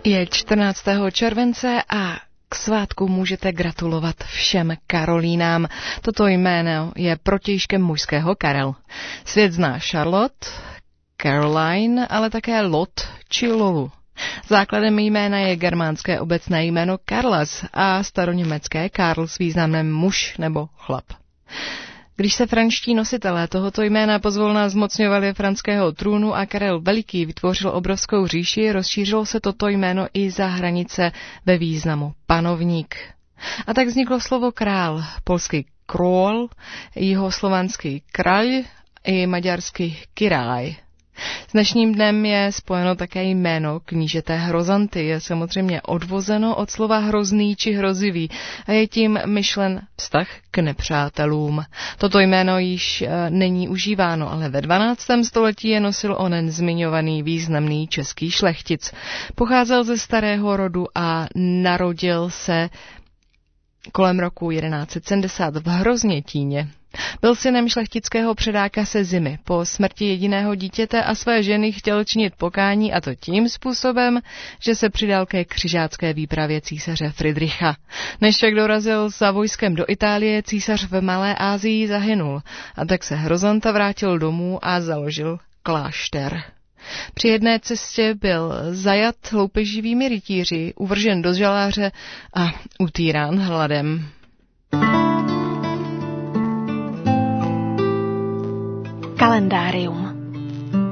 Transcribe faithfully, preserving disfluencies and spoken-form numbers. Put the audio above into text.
Je čtrnáctého července a k svátku můžete gratulovat všem Karolínám. Toto jméno je protějškem mužského Karel. Svět zná Charlotte, Caroline, ale také Lot či Lolu. Základem jména je germánské obecné jméno Karlas a staroněmecké Karl s významem muž nebo chlap. Když se franští nositelé tohoto jména pozvolna zmocňovali franského trůnu a Karel Veliký vytvořil obrovskou říši, rozšířilo se toto jméno i za hranice ve významu panovník. A tak vzniklo slovo král, polský król, jihoslovanský král i maďarský király. S dnešním dnem je spojeno také jméno knížete Hrozanty. Je samozřejmě odvozeno od slova hrozný či hrozivý a je tím myšlen vztah k nepřátelům. Toto jméno již e, není užíváno, ale ve dvanáctém století je nosil onen zmiňovaný významný český šlechtic. Pocházel ze starého rodu a narodil se kolem roku jedenáct set sedmdesát v Hroznětíně. Byl synem šlechtického předáka se Zimy. Po smrti jediného dítěte a své ženy chtěl činit pokání, a to tím způsobem, že se přidal ke křižácké výpravě císaře Fridricha. Než však dorazil za vojskem do Itálie, císař v Malé Asii zahynul a tak se Hrozanta vrátil domů a založil klášter. Při jedné cestě byl zajat loupeživými rytíři, uvržen do žaláře a utýrán hladem. Kalendárium.